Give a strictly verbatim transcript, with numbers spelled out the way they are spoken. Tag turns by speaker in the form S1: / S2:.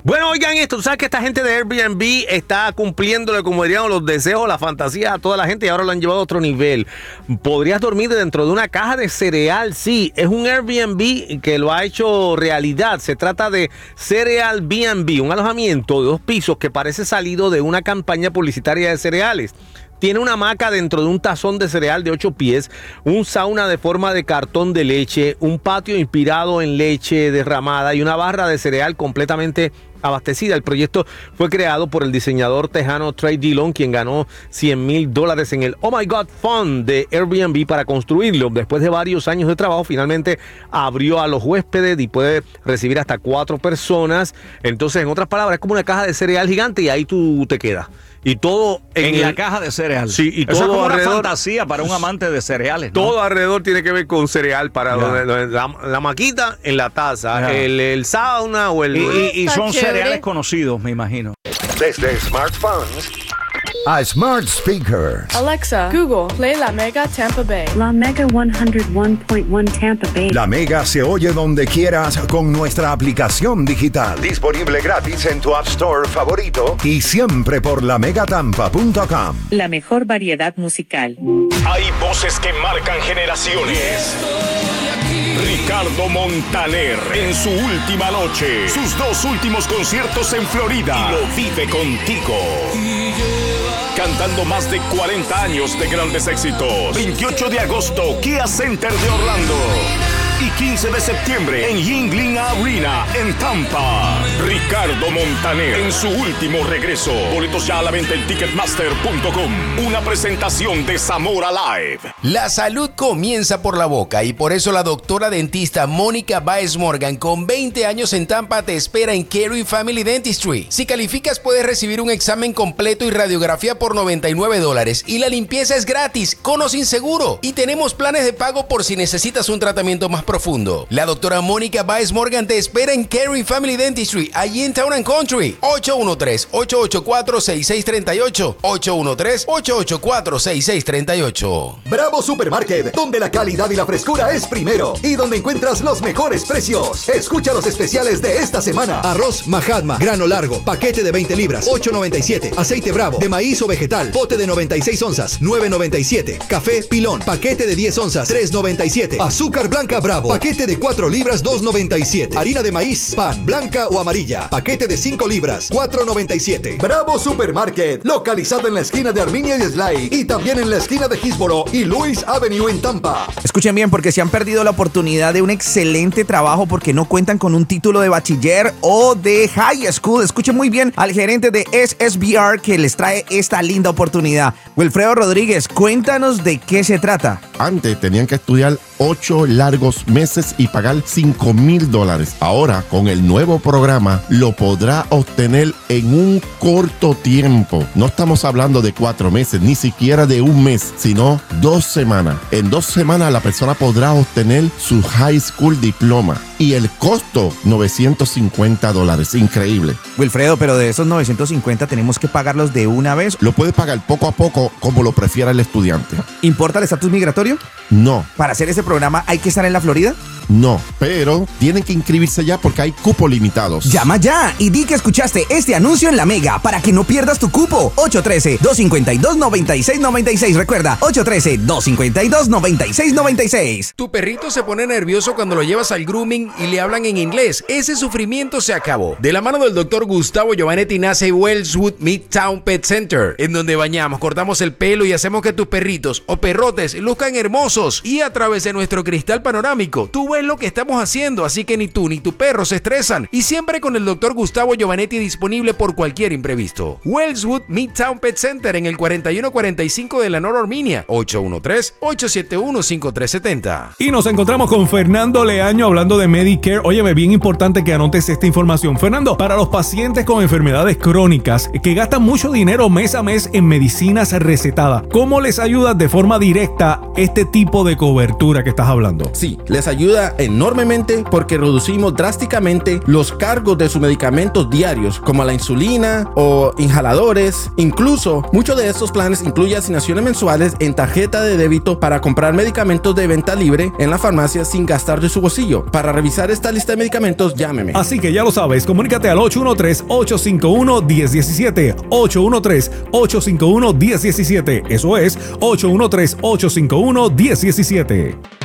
S1: Bueno, oigan esto, tú sabes que esta gente de Airbnb está cumpliéndole, como diríamos, los deseos, las fantasías a toda la gente y ahora lo han llevado a otro nivel. Podrías dormir dentro de una caja de cereal, sí, es un Airbnb que lo ha hecho realidad. Se trata de Cereal B and B, un alojamiento de dos pisos que parece salido de una campaña publicitaria de cereales. Tiene una hamaca dentro de un tazón de cereal de ocho pies, un sauna de forma de cartón de leche, un patio inspirado en leche derramada y una barra de cereal completamente abastecida. El proyecto fue creado por el diseñador tejano Trey Dillon, quien ganó cien mil dólares en el Oh My God Fund de Airbnb para construirlo. Después de varios años de trabajo, finalmente abrió a los huéspedes y puede recibir hasta cuatro personas. Entonces, en otras palabras, es como una caja de cereal gigante y ahí tú te quedas. Y todo
S2: en, en
S1: el,
S2: la caja de cereal.
S1: Sí, y
S2: Eso
S1: todo
S2: es como
S1: alrededor,
S2: una fantasía para un amante de cereales, ¿no?
S1: Todo alrededor tiene que ver con cereal para donde, donde la, la maquita en la taza, el, el sauna o el...
S2: Y, y, y son
S3: chévere.
S2: cereales conocidos, me imagino.
S4: Desde smartphones
S5: a smart speakers.
S3: Alexa, Google, play La Mega Tampa Bay.
S6: La Mega ciento uno punto uno Tampa Bay.
S5: La Mega se oye donde quieras con nuestra aplicación digital.
S4: disponible gratis en tu App Store favorito.
S5: Y siempre por la mega tampa punto com.
S6: La mejor variedad musical.
S7: Hay voces que marcan generaciones. Ricardo Montaner en su última noche, sus dos últimos conciertos en Florida y lo vive contigo. Cantando más de cuarenta años de grandes éxitos. veintiocho de agosto, Kia Center de Orlando. Y quince de septiembre en Yuengling Arena en Tampa. Ricardo Montaner en su último regreso. Boletos ya a la venta en ticketmaster punto com. Una presentación de Zamora Live.
S8: La salud comienza por la boca y por eso la doctora dentista Mónica Baez Morgan, con veinte años en Tampa, te espera en Carey Family Dentistry. Si calificas, puedes recibir un examen completo y radiografía por noventa y nueve dólares y la limpieza es gratis, con o sin seguro. Y tenemos planes de pago por si necesitas un tratamiento más profundo. La doctora Mónica Baez Morgan te espera en Carey Family Dentistry, allí en Town and Country. ocho uno tres, ocho ocho cuatro, seis seis tres ocho. ocho uno tres, ocho ocho cuatro, seis seis tres ocho.
S9: Bravo Supermarket, donde la calidad y la frescura es primero y donde encuentras los mejores precios. Escucha los especiales de esta semana.
S10: Arroz Mahatma, grano largo, paquete de veinte libras, ocho noventa y siete. Aceite Bravo, de maíz o vegetal, pote de noventa y seis onzas, nueve noventa y siete. Café Pilón, paquete de diez onzas, tres noventa y siete. Azúcar blanca Bravo, paquete de cuatro libras, dos noventa y siete. Harina de maíz, pan, blanca o amarilla, paquete de cinco libras, cuatro noventa y siete.
S9: Bravo Supermarket, localizado en la esquina de Arminia y Sly y también en la esquina de Hillsboro y Lewis Avenue en Tampa.
S11: Escuchen bien, porque si han perdido la oportunidad de un excelente trabajo porque no cuentan con un título de bachiller o de high school, escuchen muy bien al gerente de S S B R que les trae esta linda oportunidad. Wilfredo Rodríguez, cuéntanos de qué se trata.
S12: Antes tenían que estudiar ocho largos meses y pagar cinco mil dólares. Ahora, con el nuevo programa, lo podrá obtener en un corto tiempo. No estamos hablando de cuatro meses, ni siquiera de un mes, sino dos semanas. En dos semanas la persona podrá obtener su high school diploma. Y el costo, novecientos cincuenta dólares. Increíble.
S11: Wilfredo, pero de esos novecientos cincuenta tenemos que pagarlos de una vez.
S12: Lo puede pagar poco a poco, como lo prefiera el estudiante.
S11: ¿Importa el estatus migratorio?
S12: No.
S11: ¿Para hacer ese programa hay que estar en la Florida?
S12: No, pero tienen que inscribirse ya porque hay cupos limitados.
S11: Llama ya y di que escuchaste este anuncio en La Mega para que no pierdas tu cupo. ocho uno tres, dos cinco dos, nueve seis nueve seis. Recuerda, ocho uno tres, dos cinco dos, nueve seis nueve seis.
S8: Tu perrito se pone nervioso cuando lo llevas al grooming y le hablan en inglés. Ese sufrimiento se acabó. De la mano del doctor Gustavo Giovanetti nace Wellswood Midtown Pet Center, en donde bañamos, cortamos el pelo y hacemos que tus perritos o perrotes luzcan hermosos. Y a través de nuestro cristal panorámico, tú ves lo que estamos haciendo, así que ni tú ni tu perro se estresan. Y siempre con el doctor Gustavo Giovanetti disponible por cualquier imprevisto. Wellswood Midtown Pet Center en el cuarenta y uno cuarenta y cinco de la North Arminia. ocho uno tres, ocho siete uno, cinco tres siete cero.
S13: Y nos encontramos con Fernando Leaño hablando de Medicare. Óyeme, bien importante que anotes esta información. Fernando, para los pacientes con enfermedades crónicas que gastan mucho dinero mes a mes en medicinas recetadas, ¿cómo les ayuda de forma directa este tipo tipo de cobertura que estás hablando?
S14: Sí, les ayuda enormemente porque reducimos drásticamente los cargos de sus medicamentos diarios, como la insulina o inhaladores. Incluso, muchos de estos planes incluyen asignaciones mensuales en tarjeta de débito para comprar medicamentos de venta libre en la farmacia sin gastar de su bolsillo. Para revisar esta lista de medicamentos, llámeme.
S13: Así que ya lo sabes, comunícate al ocho uno tres, ocho cinco uno, uno cero uno siete, ocho uno tres, ocho cinco uno, uno cero uno siete. Eso es ocho uno tres, ocho cinco uno, uno cero uno siete.